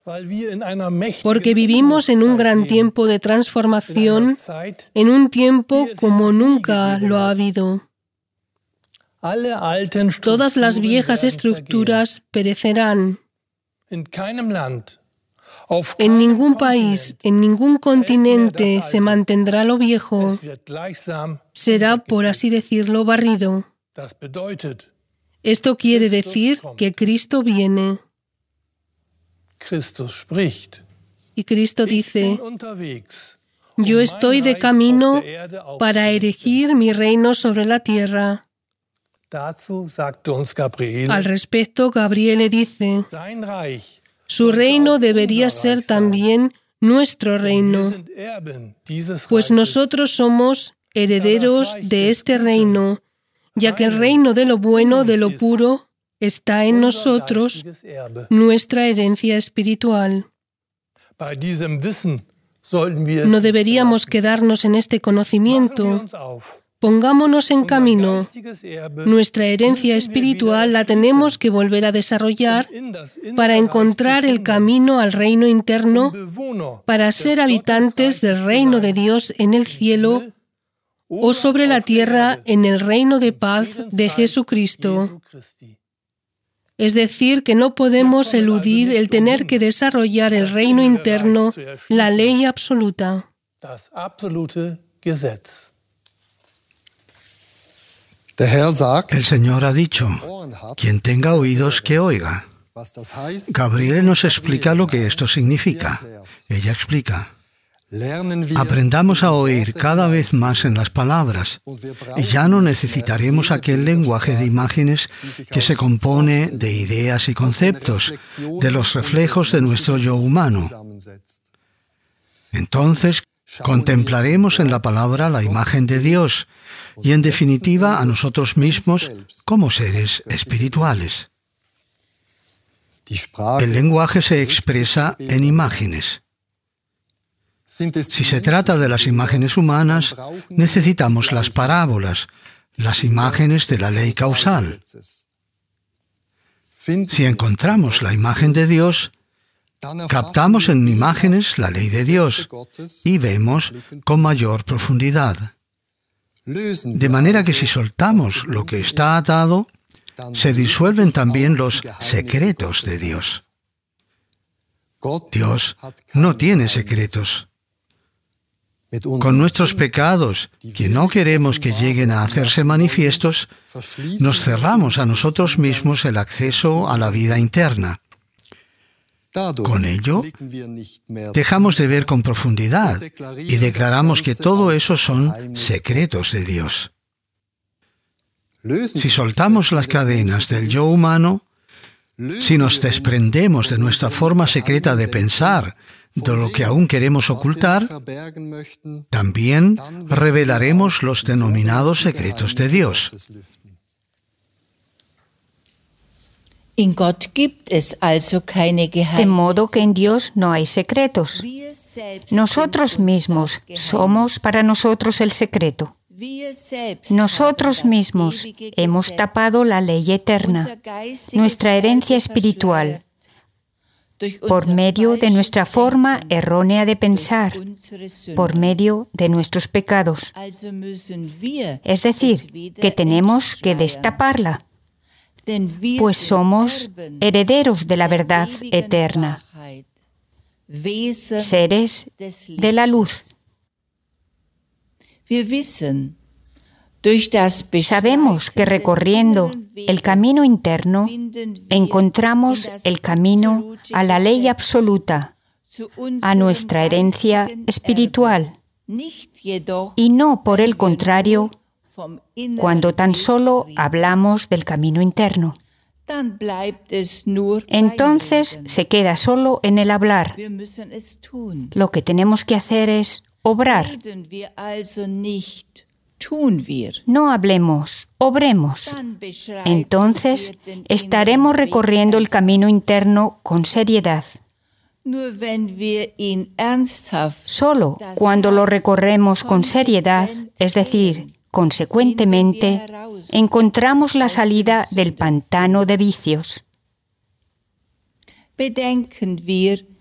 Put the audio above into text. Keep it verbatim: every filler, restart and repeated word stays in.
Porque vivimos en un gran tiempo de transformación, en un tiempo como nunca lo ha habido. Todas las viejas estructuras perecerán. En ningún país, en ningún continente se mantendrá lo viejo. Será, por así decirlo, barrido. Esto quiere decir que Cristo viene. Y Cristo dice: yo estoy de camino para erigir mi reino sobre la tierra. Al respecto, Gabriel le dice: su reino debería ser también nuestro reino, pues nosotros somos herederos de este reino, ya que el reino de lo bueno, de lo puro, está en nosotros, nuestra herencia espiritual. No deberíamos quedarnos en este conocimiento. Pongámonos en camino. Nuestra herencia espiritual la tenemos que volver a desarrollar para encontrar el camino al reino interno, para ser habitantes del reino de Dios en el cielo o sobre la tierra en el reino de paz de Jesucristo. Es decir, que no podemos eludir el tener que desarrollar el reino interno, la ley absoluta. El Señor ha dicho: quien tenga oídos, que oiga. Gabriel nos explica lo que esto significa. Ella explica: aprendamos a oír cada vez más en las palabras, y ya no necesitaremos aquel lenguaje de imágenes que se compone de ideas y conceptos, de los reflejos de nuestro yo humano. Entonces, contemplaremos en la palabra la imagen de Dios y, en definitiva, a nosotros mismos como seres espirituales. El lenguaje se expresa en imágenes. Si se trata de las imágenes humanas, necesitamos las parábolas, las imágenes de la ley causal. Si encontramos la imagen de Dios, captamos en imágenes la ley de Dios y vemos con mayor profundidad. De manera que si soltamos lo que está atado, se disuelven también los secretos de Dios. Dios no tiene secretos. Con nuestros pecados, que no queremos que lleguen a hacerse manifiestos, nos cerramos a nosotros mismos el acceso a la vida interna. Con ello, dejamos de ver con profundidad y declaramos que todo eso son secretos de Dios. Si soltamos las cadenas del yo humano, si nos desprendemos de nuestra forma secreta de pensar, de lo que aún queremos ocultar, también revelaremos los denominados secretos de Dios. De modo que en Dios no hay secretos. Nosotros mismos somos para nosotros el secreto. Nosotros mismos hemos tapado la ley eterna, nuestra herencia espiritual, por medio de nuestra forma errónea de pensar, por medio de nuestros pecados. Es decir, que tenemos que destaparla, pues somos herederos de la verdad eterna, seres de la luz. Sabemos que recorriendo el camino interno encontramos el camino a la ley absoluta, a nuestra herencia espiritual, y no por el contrario cuando tan solo hablamos del camino interno. Entonces se queda solo en el hablar. Lo que tenemos que hacer es obrar. No hablemos, obremos. Entonces estaremos recorriendo el camino interno con seriedad. Solo cuando lo recorremos con seriedad, es decir, consecuentemente, encontramos la salida del pantano de vicios. bedenken wir